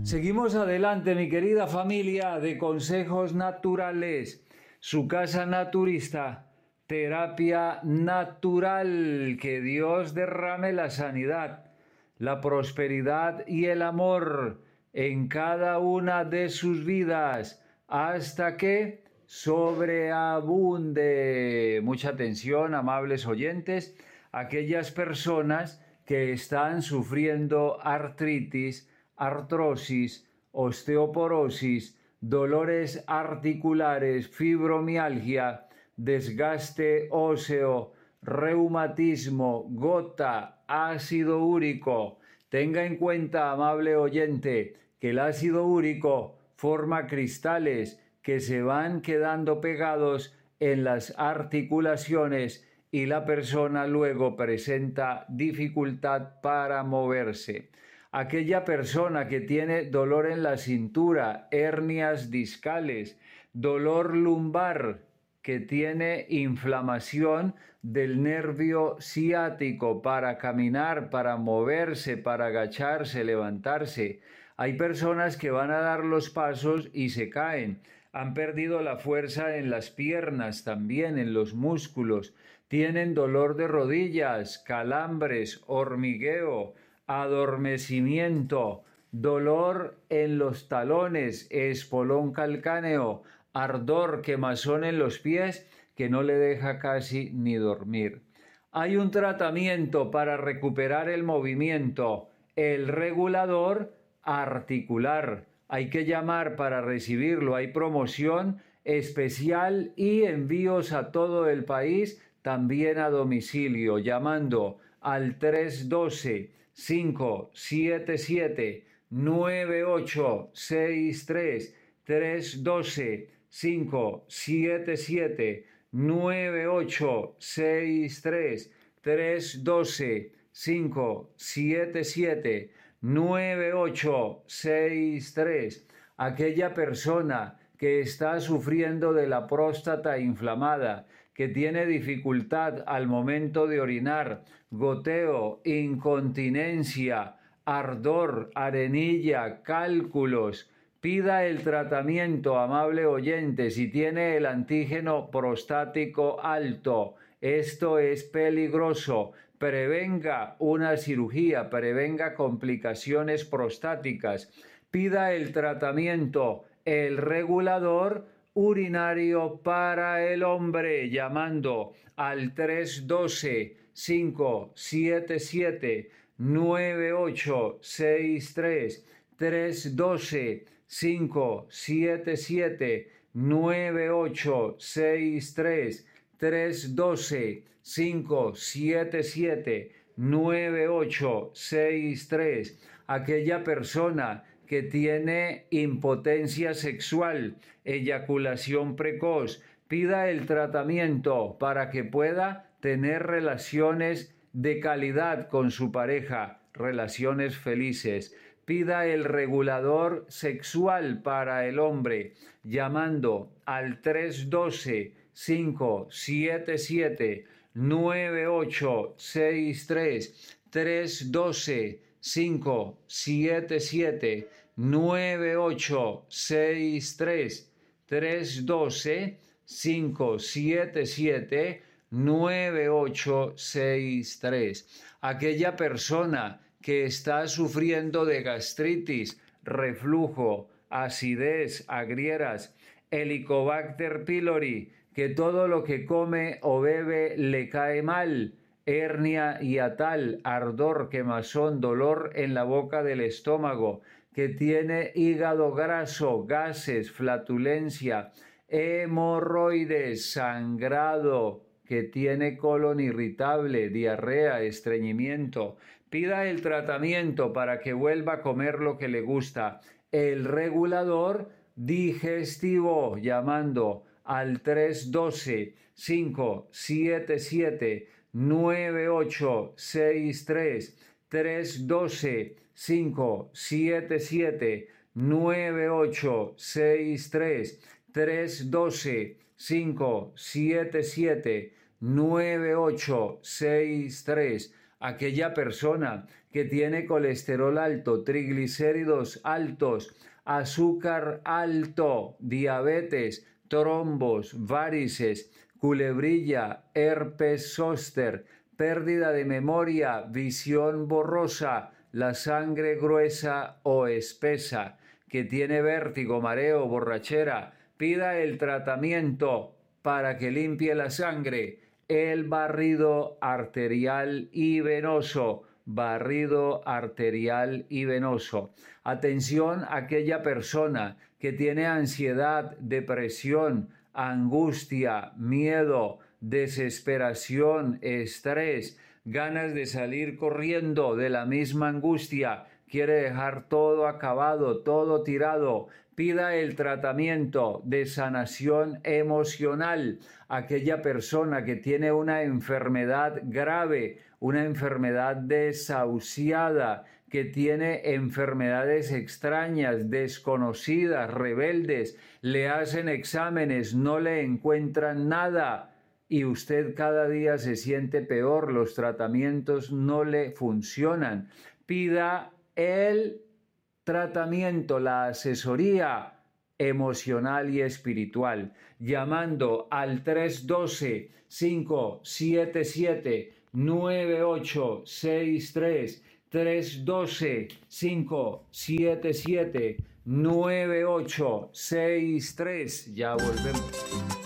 Seguimos adelante, mi querida familia de Consejos Naturales, su casa naturista, terapia natural, que Dios derrame la sanidad, la prosperidad y el amor en cada una de sus vidas, hasta que sobreabunde. Mucha atención, amables oyentes, aquellas personas que están sufriendo artritis, artrosis, osteoporosis, dolores articulares, fibromialgia, desgaste óseo, reumatismo, gota, ácido úrico. Tenga en cuenta, amable oyente, que el ácido úrico forma cristales que se van quedando pegados en las articulaciones y la persona luego presenta dificultad para moverse. Aquella persona que tiene dolor en la cintura, hernias discales, dolor lumbar, que tiene inflamación del nervio ciático para caminar, para moverse, para agacharse, levantarse. Hay personas que van a dar los pasos y se caen. Han perdido la fuerza en las piernas, también en los músculos. Tienen dolor de rodillas, calambres, hormigueo, adormecimiento, dolor en los talones, espolón calcáneo, ardor, quemazón en los pies que no le deja casi ni dormir. Hay un tratamiento para recuperar el movimiento, el regulador articular. Hay que llamar para recibirlo. Hay promoción especial y envíos a todo el país, también a domicilio, llamando al 312-577-9863, 312-577-9863, 312-577-9863. Aquella persona que está sufriendo de la próstata inflamada, que tiene dificultad al momento de orinar, goteo, incontinencia, ardor, arenilla, cálculos, pida el tratamiento, amable oyente, si tiene el antígeno prostático alto. Esto es peligroso. Prevenga una cirugía, prevenga complicaciones prostáticas. Pida el tratamiento, el regulador urinario para el hombre, llamando al 312-577-9863, 312-577-9863, 312-577-9863. Aquella persona que tiene impotencia sexual, eyaculación precoz, pida el tratamiento para que pueda tener relaciones de calidad con su pareja, relaciones felices. Pida el regulador sexual para el hombre, llamando al 312-577-9863, 312-577-9863, 312-577-9863. Aquella persona que está sufriendo de gastritis, reflujo, acidez, agrieras, Helicobacter pylori, que todo lo que come o bebe le cae mal, hernia hiatal, ardor, quemazón, dolor en la boca del estómago, que tiene hígado graso, gases, flatulencia, hemorroides, sangrado, que tiene colon irritable, diarrea, estreñimiento. Pida el tratamiento para que vuelva a comer lo que le gusta. El regulador digestivo, llamando al 312-577-9863, 312-577-9863, 312-577-9863. aquella persona que tiene colesterol alto, triglicéridos altos, azúcar alto, diabetes, trombos, varices, culebrilla, herpes zóster, pérdida de memoria, visión borrosa, la sangre gruesa o espesa, que tiene vértigo, mareo, borrachera, pida el tratamiento para que limpie la sangre, el barrido arterial y venoso, barrido arterial y venoso. Atención a aquella persona que tiene ansiedad, depresión, angustia, miedo, desesperación, estrés, ganas de salir corriendo de la misma angustia, quiere dejar todo acabado, todo tirado. Pida el tratamiento de sanación emocional. Aquella persona que tiene una enfermedad grave, una enfermedad desahuciada, que tiene enfermedades extrañas, desconocidas, rebeldes, le hacen exámenes, no le encuentran nada y usted cada día se siente peor, los tratamientos no le funcionan. Pida el tratamiento, la asesoría emocional y espiritual, llamando al 312-577-9863, 312-577-9863. Ya volvemos.